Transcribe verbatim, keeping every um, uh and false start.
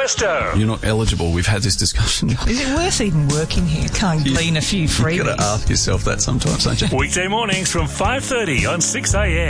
Westo. You're not eligible. We've had this discussion. Is it worth even working here? Can't glean a few freebies. You've got to ask yourself that sometimes, don't you? Weekday mornings from five thirty on six a m.